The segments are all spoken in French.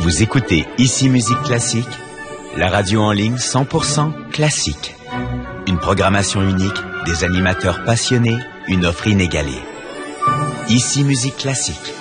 Vous écoutez Ici Musique Classique, la radio en ligne 100% classique. Une programmation unique, des animateurs passionnés, une offre inégalée. Ici Musique Classique.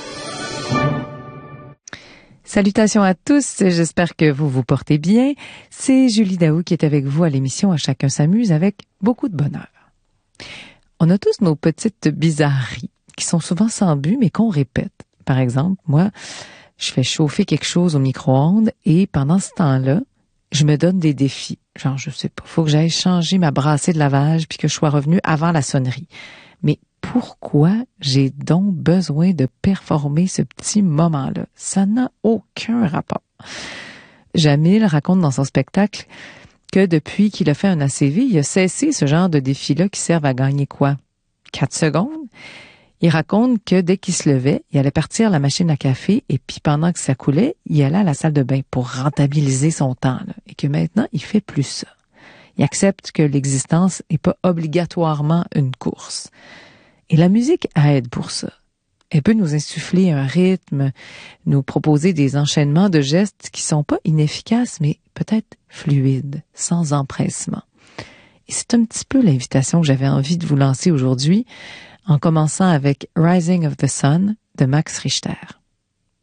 Salutations à tous, j'espère que vous vous portez bien. C'est Julie Daou qui est avec vous à l'émission À chacun s'amuse avec beaucoup de bonheur. On a tous nos petites bizarreries qui sont souvent sans but mais qu'on répète. Par exemple, moi, je fais chauffer quelque chose au micro-ondes et pendant ce temps-là, je me donne des défis. Genre, je sais pas, faut que j'aille changer ma brassée de lavage puis que je sois revenue avant la sonnerie. Mais pourquoi j'ai donc besoin de performer ce petit moment-là? Ça n'a aucun rapport. Jamil raconte dans son spectacle que depuis qu'il a fait un ACV, il a cessé ce genre de défis-là qui servent à gagner quoi? 4 secondes? Il raconte que dès qu'il se levait, il allait partir à la machine à café et puis pendant que ça coulait, il allait à la salle de bain pour rentabiliser son temps. Là, et que maintenant, il fait plus ça. Il accepte que l'existence n'est pas obligatoirement une course. Et la musique aide pour ça. Elle peut nous insuffler un rythme, nous proposer des enchaînements de gestes qui sont pas inefficaces, mais peut-être fluides, sans empressement. Et c'est un petit peu l'invitation que j'avais envie de vous lancer aujourd'hui, en commençant avec Rising of the Sun de Max Richter.